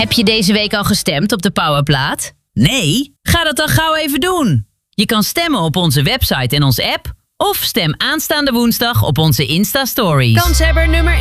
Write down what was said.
Heb je deze week al gestemd op de Powerplaat? Nee? Ga dat dan gauw even doen. Je kan stemmen op onze website en onze app. Of stem aanstaande woensdag op onze Insta-stories. Kanshebber nummer